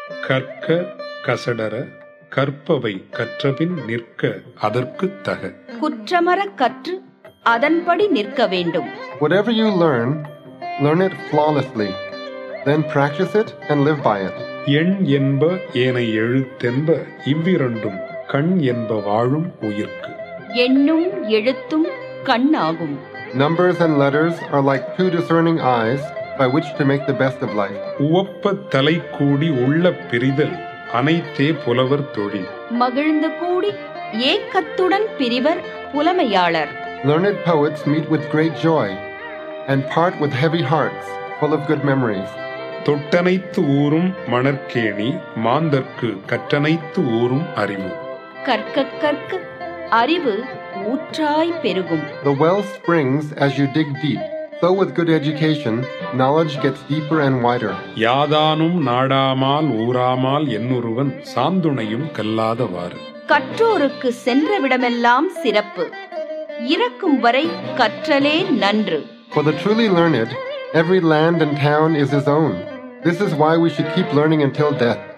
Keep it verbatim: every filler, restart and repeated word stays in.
கற்க கசடர கற்பவை கற்றபின் நிற்க அதற்கு தக. குற்றமற கற்று அதன்படி நிற்க வேண்டும். Whatever you learn, learn it flawlessly. Then practice it and live by it. எண் என்ப ஏனை எழுத்தென்ப இவ்விரண்டும் கண் என்ப வாழும் உயிர்க்கு. எண்ணும் எழுத்தும் கண்ணாகும். Numbers and letters are like two discerning eyes by which to make the best of life. உவப்ப தலை கூடி உள்ள பிரிதல் அனைத்தே புலவர் தொழில். மகிழ்ந்து கூடி ஏக்கத்துடன் பிரிவர் புலமையாளர். Learned poets meet with great joy and part with heavy hearts full of good memories. தொட்டனைத்து ஊரும் மணற்கேணி மாந்தர்க்கு கற்றனைத்து ஊரும் அறிவு. கற்க கற்க அறிவு ஊற்றாய் பெருகும். The well springs as you dig deep. So with good education, knowledge gets deeper and wider. யாதானும் நாடாமால் ஊராமால் என்னொருவன் சாந்துணையும் கல்லாதவாறு. கற்றோருக்கு சென்ற விடமெல்லாம் சிறப்பு. இறக்கும் வரை கற்றலே நன்று. For the truly learned, every land and town is his own. This is why we should keep learning until death.